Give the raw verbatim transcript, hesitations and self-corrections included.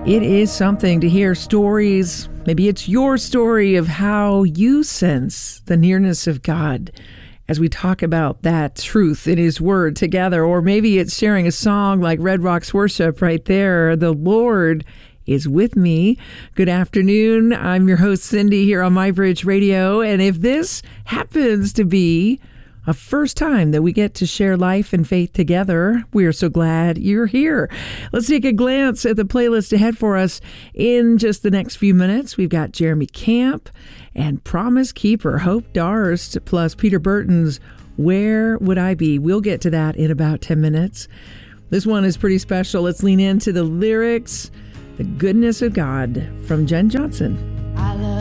It is something to hear stories. Maybe it's your story of how you sense the nearness of God as we talk about that truth in His Word together. Or maybe it's sharing a song like Red Rocks Worship right there. The Lord is with me. Good afternoon. I'm your host, Cindy, here on MyBridge Radio. And if this happens to be a first time that we get to share life and faith together, we are so glad you're here. Let's take a glance at the playlist ahead for us in just the next few minutes. We've got Jeremy Camp and Promise Keeper, Hope Darst, plus Peter Burton's Where Would I Be? We'll get to that in about ten minutes. This one is pretty special. Let's lean into the lyrics, The Goodness of God, from Jen Johnson. I love